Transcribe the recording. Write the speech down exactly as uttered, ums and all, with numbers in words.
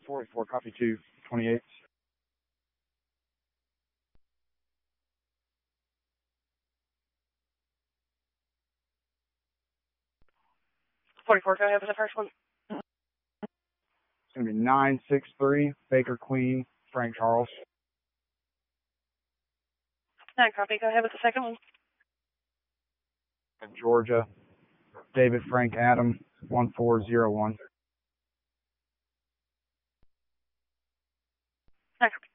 forty-four, copy two twenty-eight. forty-four, go ahead with the first one. It's going to be nine six three, Baker Queen, Frank Charles. nine, copy, go ahead with the second one. Georgia, David Frank Adam, one four zero one. nine, copy.